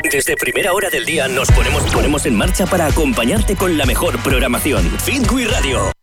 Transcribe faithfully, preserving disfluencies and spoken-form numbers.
Desde primera hora del día nos ponemos, ponemos en marcha para acompañarte con la mejor programación. Fitwi Radio.